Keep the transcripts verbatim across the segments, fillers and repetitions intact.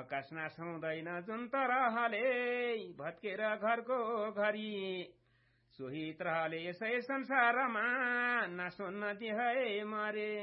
आकाश नासाउँदैन जुन तरहले भत्केर घरको घरी सोही तरहले यसै संसारमा नासुन्न दिए मरे।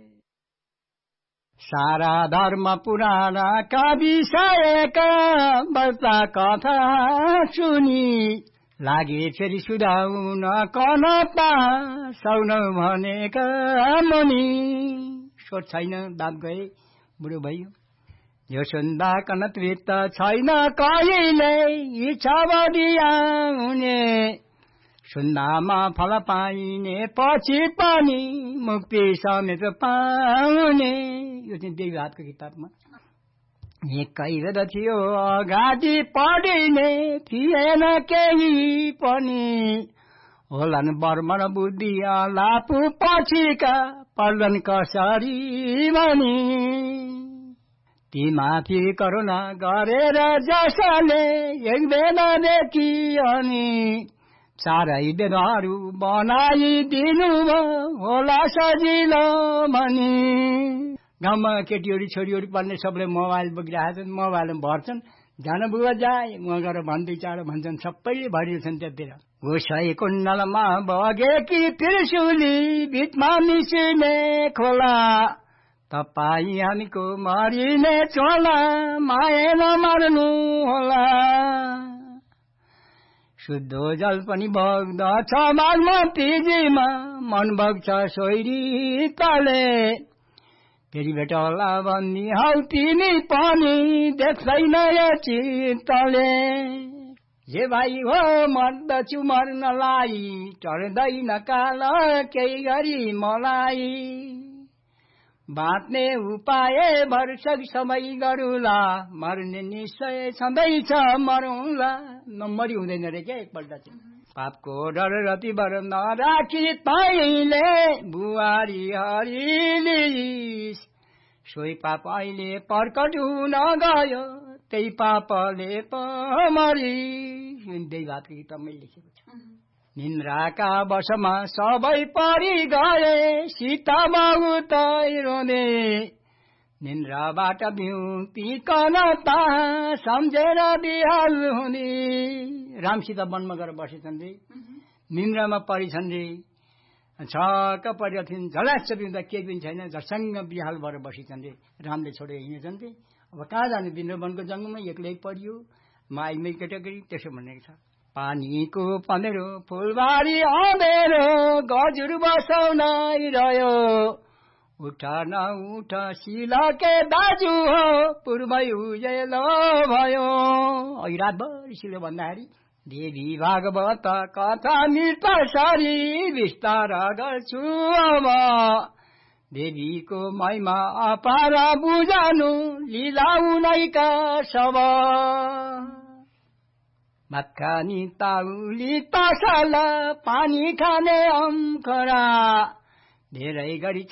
सारा धर्म पुराणका विषयका वार्ता कथा सुनि लागे फेरि सुधाउन कनपा सौन भनेका मुनि। सोच छैन दाप गए बुढो भयो यो सुन्दा कन तृप्त छैन कहिले इच्छा बढिआउने सुन्दामा फल पाइने पछि पनि मुक्ति समेत पाउने। यो चाहिँ देवीहाटको किताबमा एकै बेर थियो अगाडि पढिने थिएन केही पनि होलान् बर्मन बुद्धि लापु पछिका पर्दन कसरी भनी। ती माथि करुणा गरेर जसले एक बेलादेखि अनि चारै बेलाहरू बनाइदिनु होला सजिलो भनी। गाउँमा केटीहरू छोरीहरू पढ्ने सबले मोबाइल बोकिरहेका छन्, मोबाइलमा भर्छन्। जान बुवा जाए उहाँ गएर भन्दै चाँडो भन्छन्, सबैले भरिन्छन् त्यतिर। गोसाई कुण्डलमा बगेकी त्रिशुली बिचमा मिसिने खोला तपाईँ हामीको मरिने चोला माया नमार्नु होला। शुद्ध जल पनि बग्दछ बागमतीजीमा मन बग्छ सोइरी तले फेरि भेट होला भन्ने हौ तिमी पनि देख्दैन यो चित्तले। जे भाइ हो मर्दछु मर्नलाई टर्दैन काल केही गरी मलाई बाँच्ने उपाय भरसक सबै गरुला मर्ने निश्चय छँदैछ मरौँला। नम्बरी हुँदैन रे क्या एकपल्ट चाहिँ। पापको डर रति बर नराखी तैले बुहारी हरिलिस सोही पाप अहिले प्रकट हुन गयो त्यही पापले पमरी। त्यही बात किताबमै लेखेको छ। निन्द्राका वशमा सबै परि गए सीता बाबु तै रोँदे निन्द्राबाट बिउती कन ता सम्झेर बिहाल हुने। राम सीता वनमा गएर बसेछन् रे, निन्द्रामा परिछन् रे, छक्क परेर थिइन्। झलास बिउँदा केही पनि छैन, झसँग बिहाल भएर बसेछन् रे। रामले छोडेर हिँडेछन् रे। अब कहाँ जाने, बिन्द्र वनको जङ्गलमा एक्लै परियो माइमै केटाकेटी त्यसो भनेको छ। पानीको पँधेरो फुलबारी अँधेरो गजुर बसाउन रह्यो उठ न उठ सिलके दाजु हो पूर्वै उजेलो भयो। अघि रातभरि सिलो भन्दाखेरि देवी भागवत कथा मृत सरी विस्तार गर्छु अब देवीको महिमा अपार बुझानु लीला उनैका सब। भात खानी ताउली तसला पानी खाने अम्खरा धेरै गरी